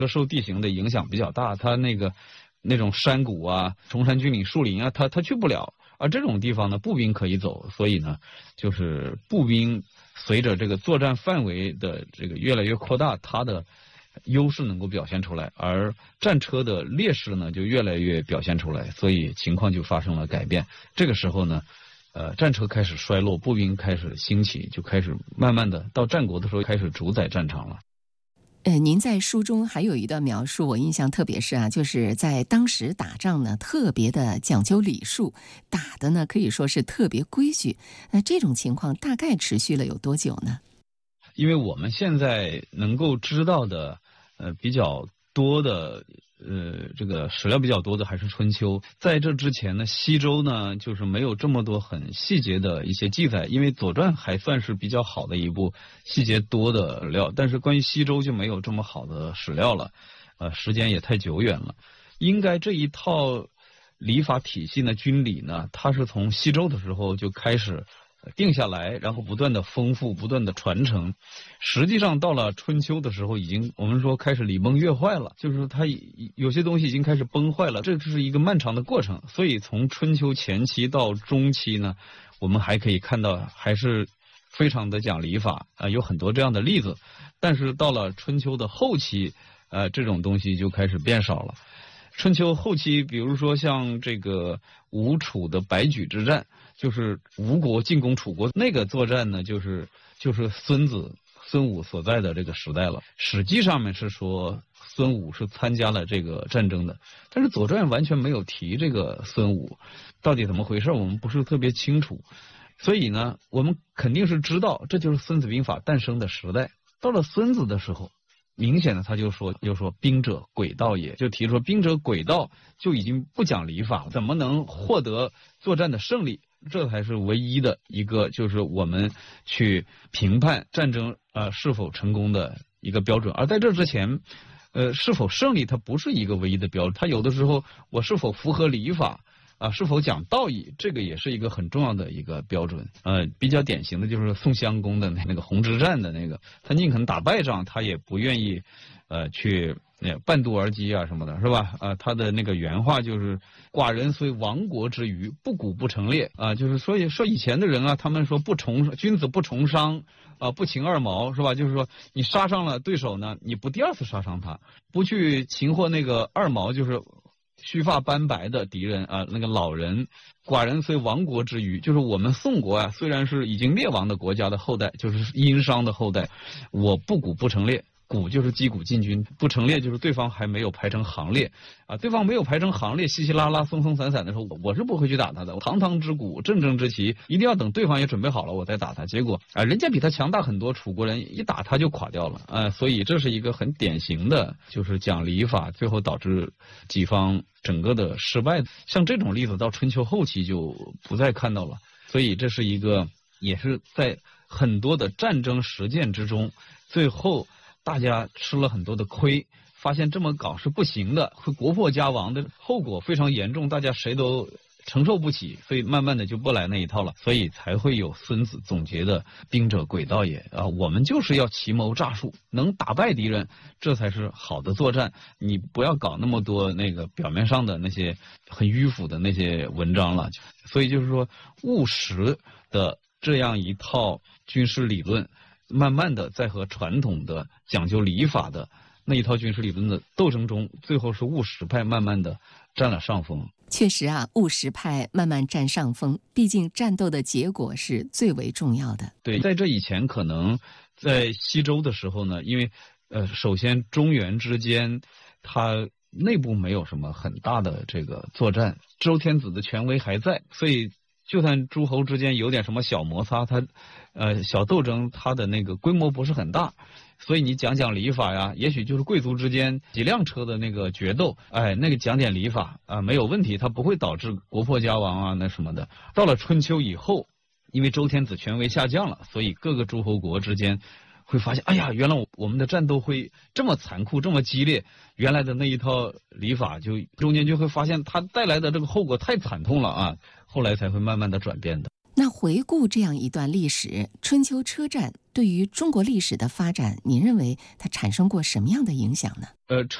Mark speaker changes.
Speaker 1: 受地形的影响比较大，它那种山谷啊、崇山峻岭、树林啊，它去不了。而这种地方呢，步兵可以走，所以呢，就是步兵随着这个作战范围的这个越来越扩大，它的优势能够表现出来，而战车的劣势呢就越来越表现出来，所以情况就发生了改变。这个时候呢，战车开始衰落，步兵开始兴起，就开始慢慢的到战国的时候开始主宰战场了。
Speaker 2: 您在书中还有一段描述，我印象特别深啊，就是在当时打仗呢，特别的讲究礼数，打的呢可以说是特别规矩。那这种情况大概持续了有多久呢？
Speaker 1: 因为我们现在能够知道的，比较多的，这个史料比较多的还是春秋。在这之前呢，西周呢就是没有这么多很细节的一些记载，因为《左传》还算是比较好的一部细节多的史料，但是关于西周就没有这么好的史料了，时间也太久远了。应该这一套礼法体系呢，军礼呢，它是从西周的时候就开始定下来，然后不断的丰富，不断的传承。实际上到了春秋的时候，已经我们说开始礼崩乐坏了，就是它有些东西已经开始崩坏了，这是一个漫长的过程。所以从春秋前期到中期呢，我们还可以看到还是非常的讲礼法啊，有很多这样的例子。但是到了春秋的后期，这种东西就开始变少了。春秋后期，比如说像这个吴楚的白举之战，就是吴国进攻楚国那个作战呢，就是孙武所在的这个时代了。史记上面是说孙武是参加了这个战争的，但是《左传》完全没有提这个孙武，到底怎么回事我们不是特别清楚。所以呢，我们肯定是知道这就是《孙子兵法》诞生的时代。到了孙子的时候，明显的他就说兵者诡道也，就提出兵者诡道，就已经不讲礼法，怎么能获得作战的胜利？这才是唯一的一个，就是我们去评判战争是否成功的一个标准。而在这之前，是否胜利它不是一个唯一的标准，它有的时候我是否符合礼法是否讲道义，这个也是一个很重要的一个标准。比较典型的就是宋襄公的那个鸿之战的那个，他宁肯打败仗，他也不愿意去半渡而击啊什么的，是吧？他的那个原话就是“寡人虽亡国之余，不鼓不成列”啊，就是所以说以前的人啊，他们说君子不从商不擒二毛，是吧？就是说你杀伤了对手呢，你不第二次杀伤他，不去擒获那个二毛，就是须发斑白的敌人那个老人。寡人虽亡国之余，就是我们宋国虽然是已经灭亡的国家的后代，就是殷商的后代，我不鼓不成列。鼓就是击鼓进军，不成列就是对方还没有排成行列对方没有排成行列，稀稀拉拉松松散散的时候，我是不会去打他的。堂堂之鼓，铮铮之旗，一定要等对方也准备好了我再打他。结果人家比他强大很多，楚国人一打他就垮掉了所以这是一个很典型的，就是讲礼法，最后导致己方整个的失败。像这种例子到春秋后期就不再看到了，所以这是一个也是在很多的战争实践之中，最后大家吃了很多的亏，发现这么搞是不行的，会国破家亡的后果非常严重，大家谁都承受不起，所以慢慢的就不来那一套了，所以才会有孙子总结的兵者诡道也我们就是要奇谋诈术，能打败敌人，这才是好的作战。你不要搞那么多那个表面上的那些很迂腐的那些文章了。所以就是说务实的这样一套军事理论，慢慢的在和传统的讲究礼法的那一套军事理论的斗争中，最后是务实派慢慢的占了上风。
Speaker 2: 确实务实派慢慢占上风，毕竟战斗的结果是最为重要的。
Speaker 1: 对，在这以前可能在西周的时候呢，因为首先中原之间它内部没有什么很大的这个作战，周天子的权威还在，所以就算诸侯之间有点什么小摩擦，它小斗争，它的那个规模不是很大，所以你讲礼法呀，也许就是贵族之间几辆车的那个决斗，那个讲点礼法没有问题，它不会导致国破家亡那什么的。到了春秋以后，因为周天子权威下降了，所以各个诸侯国之间会发现，哎呀，原来我们的战斗会这么残酷，这么激烈，原来的那一套礼法中间就会发现它带来的这个后果太惨痛了后来才会慢慢的转变的。
Speaker 2: 那回顾这样一段历史，春秋车站对于中国历史的发展，您认为它产生过什么样的影响呢？